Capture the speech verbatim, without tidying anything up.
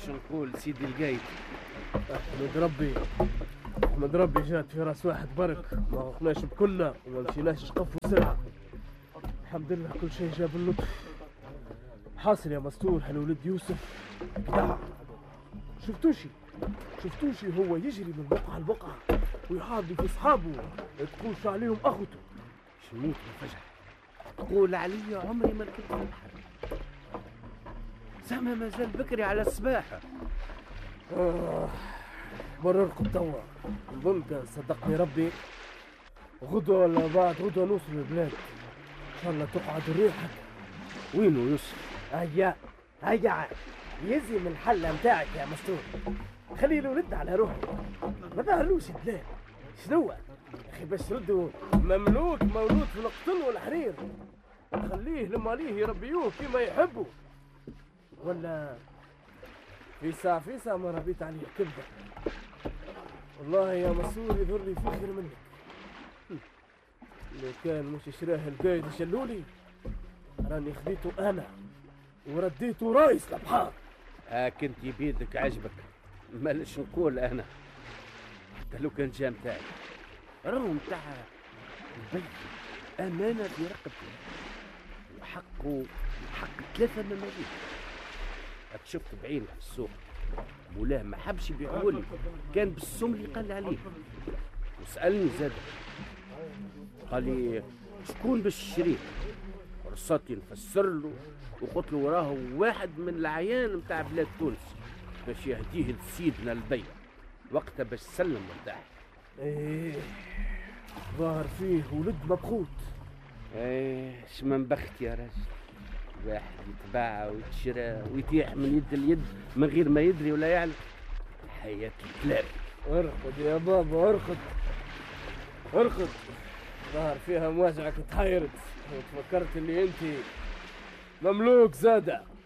باش نقول سيدي القايد. احمد ربي احمد ربي جات في راس واحد برك، ما غفناش بكلنا وما مشيناش شقف وسرعة. الحمد لله كل شيء جاب اللطف. حاصل يا مستور هالولد يوسف قدع، شفتوشي شفتوشي هو يجري من بقعة لبقعة ويحاضي في صحابه تكونش عليهم اخوته. شموت بالفجر تقول علي عمري ما ركبت البحر، زعما مازال بكري على السباحة. آه برركم توا، نظن كان صدقني ربي غدوة ولا بعد غدوة نوصل البلاد ان شاء الله تقعد الريحة. وينو يوسف؟ هيا هيا يزي من الحلة متاعك يا مستور، خلي الولد على روحه ما ظهرلوش الدلال. شنو اخي باش ردوا مملوك مولود في القطن والحرير خليه لما ليه يربيوه كيما يحبوا، ولا فيسا فيسا ما ربيت عليه كبده. والله يا مسؤول يظهر لي في خير منك. لو كان مش شراه القايد شلولي راني خذيته انا ورديته رايس البحار. ها كنت بيدك عجبك، مالش نقول انا حتى لو كان جا متاعي راهو متاع البيت امانه في رقبتي وحقه حق ثلاثه مماليك. شفت بعينك في السوق مولاه ما حبش يبيعولي، كان بالسم اللي قال عليه. وسألني زاد قال لي شكون باش تشريه، رصاتي نفسر له وقلت له وراه واحد من العيان متاع بلاد تونس باش يهديه لسيدنا البيع وقتها باش سلم مرتاح. ايه ظاهر فيه ولد مبخوت. ايه شمن بخت يا راجل، واحد يتباع ويتشرى ويتيح من يد اليد من غير ما يدري ولا يعلم. حياة الكلاب. ارقد يا بابا ارقد ارقد، ظهر فيها مواجعك تحيرت وتفكرت اللي انت مملوك زادة.